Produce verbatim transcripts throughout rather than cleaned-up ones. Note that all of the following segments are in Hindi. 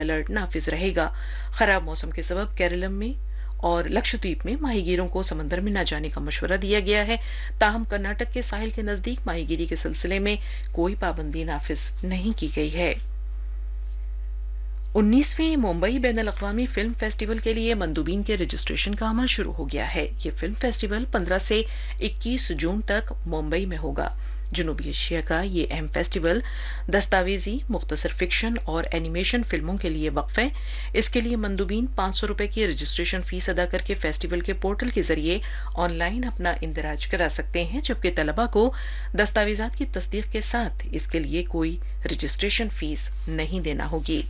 अलर्ट नाफिज रहेगा। खराब मौसम के सबब केरलम में और लक्षद्वीप में माहीगीरों को समंदर में न जाने का मशवरा दिया गया है। ताहम कर्नाटक के साहिल के नजदीक माहीगीरी के सिलसिले में कोई पाबंदी नाफिज नहीं की गई है। उन्नीसवें मुंबई बैनुल-अक़वामी फिल्म फेस्टिवल के लिए मंदूबीन के रजिस्ट्रेशन का अमल शुरू हो गया है। ये फिल्म फेस्टिवल पंद्रह से इक्कीस जून तक मुंबई में होगा। जनूबी एशिया का ये अहम फेस्टिवल दस्तावेजी, मुख्तसर फिक्शन और एनिमेशन फिल्मों के लिए वक्फ है। इसके लिए मंदूबीन पांच सौ रुपए की रजिस्ट्रेशन फीस अदा करके फेस्टिवल के पोर्टल के जरिए ऑनलाइन अपना इंदराज करा सकते हैं, जबकि तलबा को दस्तावेजात की तस्दीक के साथ इसके लिए कोई रजिस्ट्रेशन फीस नहीं देना होगी।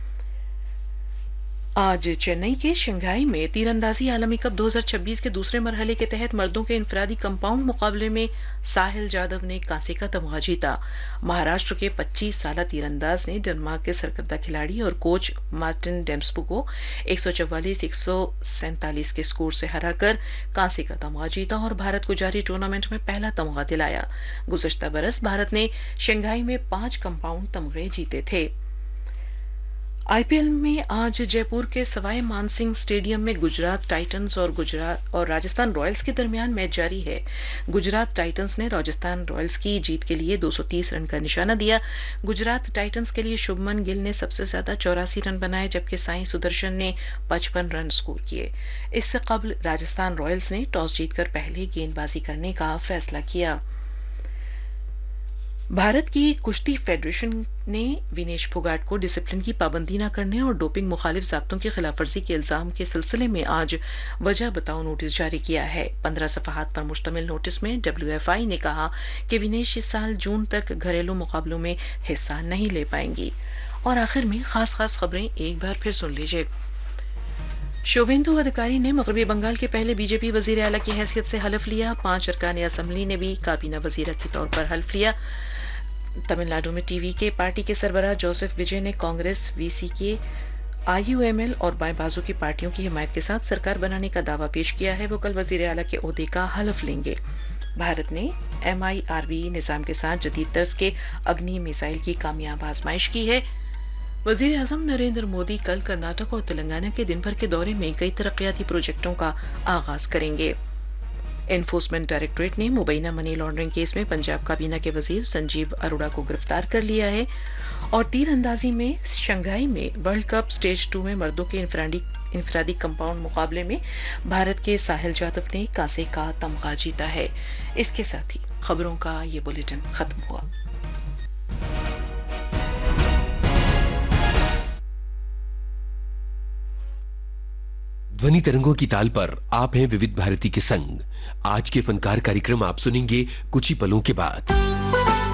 आज चेन्नई के शंघाई में तीरंदाजी आलमी कप दो हज़ार छब्बीस के दूसरे मरहले के तहत मर्दों के इनफरादी कंपाउंड मुकाबले में साहिल जादव ने कांसे का तमगा जीता। महाराष्ट्र के पच्चीस साला तीरंदाज ने डेनमार्क के सरकर्दा खिलाड़ी और कोच मार्टिन डेम्सबू को एक सौ चौवालीस एक सौ सैंतालीस के स्कोर से हराकर कांसे का तमगा जीता और भारत को जारी टूर्नामेंट में पहला तमगा दिलाया। गुज़श्ता बरस भारत ने शंघाई में पांच कंपाउंड तमगे जीते थे। आईपीएल में आज जयपुर के सवाई मानसिंह स्टेडियम में गुजरात टाइटंस और गुजरात और राजस्थान रॉयल्स के दरमियान मैच जारी है। गुजरात टाइटंस ने राजस्थान रॉयल्स की जीत के लिए दो सौ तीस रन का निशाना दिया। गुजरात टाइटंस के लिए शुभमन गिल ने सबसे ज्यादा चौरासी रन बनाए, जबकि साई सुदर्शन ने पचपन रन स्कोर किए। इससे कबल राजस्थान रॉयल्स ने टॉस जीतकर पहले गेंदबाजी करने का फैसला किया। भारत की कुश्ती फेडरेशन ने विनेश फोगाट को डिसिप्लिन की पाबंदी न करने और डोपिंग मुखालिफ ज़ाब्तों की खिलाफवर्जी के इल्जाम के सिलसिले में आज वजह बताओ नोटिस जारी किया है। पंद्रह सफहात पर मुश्तमिल नोटिस में डब्ल्यूएफआई ने कहा कि विनेश इस साल जून तक घरेलू मुकाबलों में हिस्सा नहीं ले पाएंगी। और आखिर में खास खास खबरें एक बार फिर सुन लीजिए। शोभेंदु अधिकारी ने मगरबी बंगाल के पहले बीजेपी वजीर आला की हैसियत से हलफ लिया। पांच अरकान असम्बली ने भी काबीना वजीरा के तौर पर हल्फ लिया। तमिलनाडु में टीवी के पार्टी के सरबराह जोसेफ विजय ने कांग्रेस, वीसी के, आईयूएमएल और बाएं बाजू की पार्टियों की हिमायत के साथ सरकार बनाने का दावा पेश किया है। वो कल वजीर आला के ओहदे का हलफ लेंगे। भारत ने एमआईआरबी निजाम के साथ जदीद तर्ज के अग्नि मिसाइल की कामयाब आजमाइश की है। वजीर आजम नरेंद्र मोदी कल कर्नाटक और तेलंगाना के दिन भर के दौरे में कई तरक्याती प्रोजेक्टों का आगाज करेंगे। एनफोर्समेंट डायरेक्टोरेट ने मुबैना मनी लॉन्ड्रिंग केस में पंजाब काबीना के वजीर संजीव अरोड़ा को गिरफ्तार कर लिया है। और तीरंदाजी में शंघाई में वर्ल्ड कप स्टेज टू में मर्दों के इंफरादी इंफरादी कंपाउंड मुकाबले में भारत के साहिल जादव ने कांसे का तमगा जीता है। इसके साथ ही खबरों का ये बुलेटिन खत्म हुआ। ध्वनि तरंगों की ताल पर आप हैं विविध भारती के संग। आज के फनकार कार्यक्रम आप सुनेंगे कुछ ही पलों के बाद।